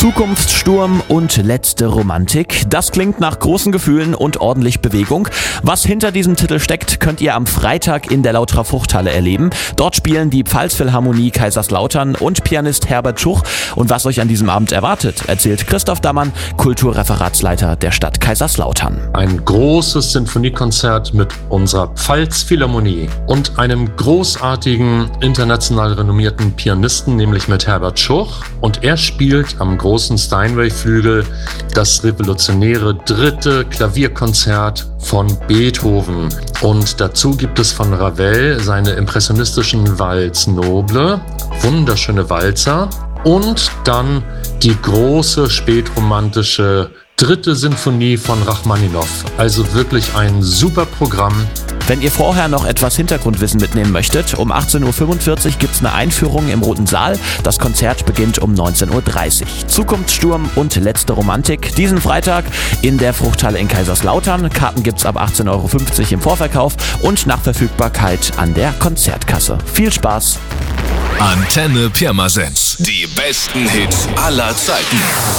Zukunftssturm und letzte Romantik. Das klingt nach großen Gefühlen und ordentlich Bewegung. Was hinter diesem Titel steckt, könnt ihr am Freitag in der Lauterer Fruchthalle erleben. Dort spielen die Pfalzphilharmonie Kaiserslautern und Pianist Herbert Schuch. Und was euch an diesem Abend erwartet, erzählt Christoph Dammann, Kulturreferatsleiter der Stadt Kaiserslautern. Ein großes Sinfoniekonzert mit unserer Pfalzphilharmonie und einem großartigen, international renommierten Pianisten, nämlich mit Herbert Schuch. Und er spielt am großen Steinway-Flügel das revolutionäre 3. Klavierkonzert von Beethoven. Und dazu gibt es von Ravel seine impressionistischen Valse Noble, wunderschöne Walzer. Und dann die große spätromantische 3. Sinfonie von Rachmaninow. Also wirklich ein super Programm. Wenn ihr vorher noch etwas Hintergrundwissen mitnehmen möchtet, um 18.45 Uhr gibt's eine Einführung im Roten Saal. Das Konzert beginnt um 19.30 Uhr. Zukunftssturm und letzte Romantik diesen Freitag in der Fruchthalle in Kaiserslautern. Karten gibt's ab 18,50 Euro im Vorverkauf und nach Verfügbarkeit an der Konzertkasse. Viel Spaß! Antenne Pirmasens. Die besten Hits aller Zeiten.